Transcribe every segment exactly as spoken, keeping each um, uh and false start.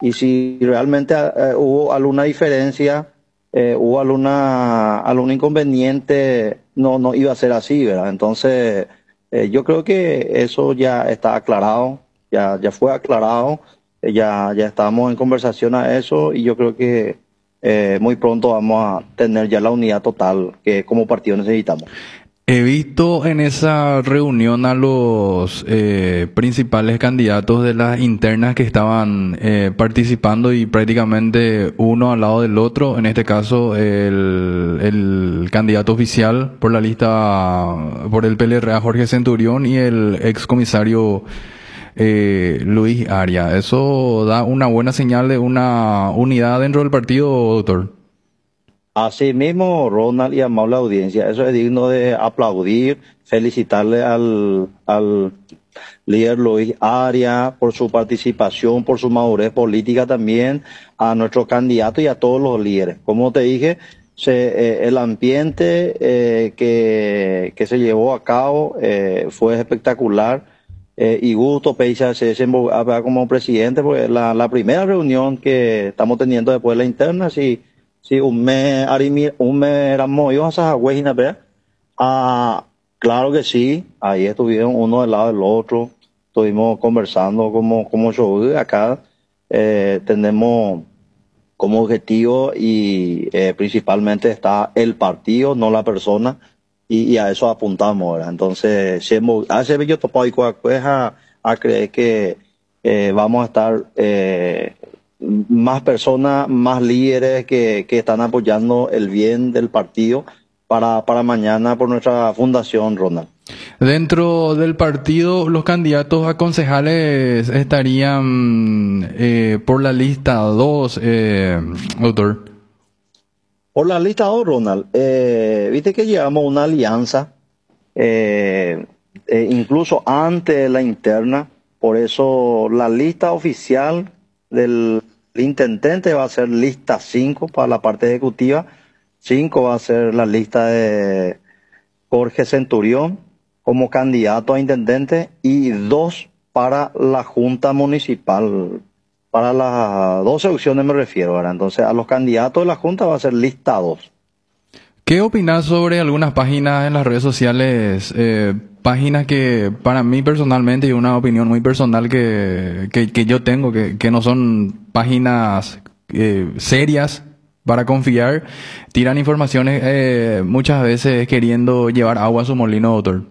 y si realmente eh, hubo alguna diferencia, eh, hubo alguna, algún inconveniente, no, no iba a ser así, ¿verdad? Entonces, eh, yo creo que eso ya está aclarado, ya, ya fue aclarado, eh, ya, ya estamos en conversación a eso, y yo creo que eh, muy pronto vamos a tener ya la unidad total que como partido necesitamos. He visto en esa reunión a los eh, principales candidatos de las internas que estaban eh, participando y prácticamente uno al lado del otro. En este caso, el, el candidato oficial por la lista, por el P L R A, Jorge Centurión, y el ex comisario eh, Luis Aria. ¿Eso da una buena señal de una unidad dentro del partido, doctor? Así mismo, Ronald y amable audiencia, eso es digno de aplaudir, felicitarle al, al líder Luis Aria por su participación, por su madurez política también, a nuestro candidato y a todos los líderes. Como te dije, se, eh, el ambiente eh, que, que se llevó a cabo eh, fue espectacular eh, y gusto, Peisa se desembolsaba como presidente, porque la, la primera reunión que estamos teniendo después de la interna, sí. Sí, un mes, Arimi, un mes éramos ellos a Huejina, ¿verdad? Ah, claro que sí, ahí estuvieron uno del lado del otro, estuvimos conversando como, como yo acá, eh, tenemos como objetivo y eh, principalmente está el partido, no la persona, y, y a eso apuntamos, ¿verdad? Entonces, si hemos- hace bello topado y cuacueja a creer que eh, vamos a estar eh, más personas, más líderes que, que están apoyando el bien del partido para, para mañana por nuestra fundación, Ronald. Dentro del partido, los candidatos a concejales estarían eh, por la lista dos, eh, doctor. Por la lista dos, Ronald, eh, viste que llevamos una alianza, eh, eh, incluso antes de la interna, por eso la lista oficial del intendente va a ser lista cinco para la parte ejecutiva, cinco va a ser la lista de Jorge Centurión como candidato a intendente y dos para la Junta Municipal. Para las dos opciones me refiero, ¿verdad? Entonces, a los candidatos de la Junta va a ser lista dos. ¿Qué opinas sobre algunas páginas en las redes sociales? Eh, páginas que para mí personalmente, y una opinión muy personal que, que, que yo tengo, que, que no son páginas eh, serias para confiar, tiran informaciones eh, muchas veces queriendo llevar agua a su molino, doctor.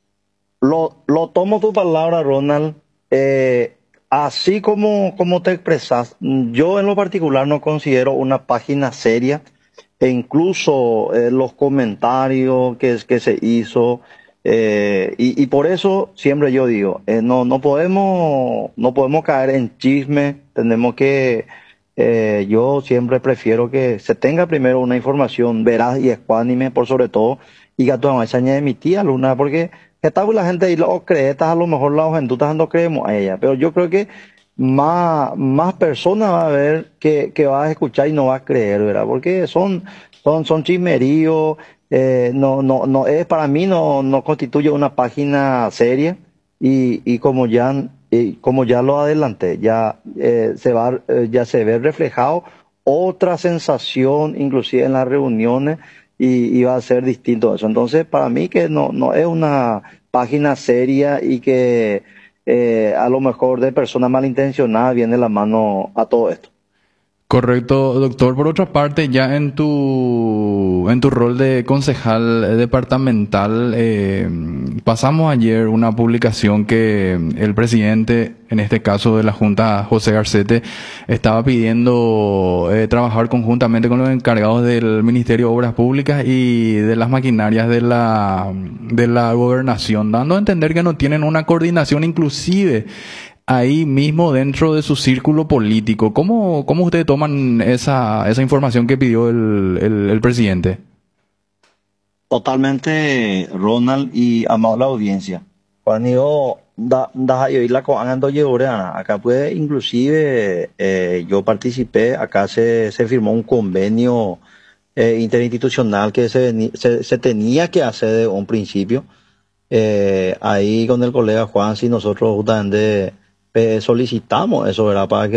Lo, lo tomo tu palabra, Ronald. Eh, así como, como te expresas, yo en lo particular no considero una página seria e incluso eh, los comentarios que, que se hizo, eh, y, y por eso siempre yo digo, eh, no, no podemos, no podemos caer en chisme, tenemos que, eh, yo siempre prefiero que se tenga primero una información veraz y ecuánime, por sobre todo, y que tú de mi tía Luna, porque esta la gente ahí lo cree, estas a lo mejor la gentutas no creemos a ella, pero yo creo que más, más personas va a ver que, que va a escuchar y no va a creer, ¿verdad? Porque son, son, son chismeríos, eh, no, no, no es, para mí no, no constituye una página seria, y, y como ya, y como ya lo adelanté, ya, eh, se va, eh, ya se ve reflejado otra sensación, inclusive en las reuniones, y, y va a ser distinto eso. Entonces, para mí que no, no es una página seria y que eh, a lo mejor de personas malintencionadas viene la mano a todo esto. Correcto, doctor. Por otra parte, ya en tu en tu rol de concejal departamental, eh, pasamos ayer una publicación que el presidente, en este caso de la Junta, José Garcete, estaba pidiendo eh, trabajar conjuntamente con los encargados del Ministerio de Obras Públicas y de las maquinarias de la de la gobernación, dando a entender que no tienen una coordinación inclusive ahí mismo dentro de su círculo político. ¿Cómo, cómo ustedes toman esa, esa información que pidió el, el, el presidente? Totalmente, Ronald y amable audiencia. Cuando yo da, da yo ir la coando acá pues inclusive eh, yo participé, acá se, se firmó un convenio eh, interinstitucional que se, veni- se, se tenía que hacer de un principio. Eh, ahí con el colega Juan, si nosotros justamente eh, solicitamos eso, ¿verdad? Para que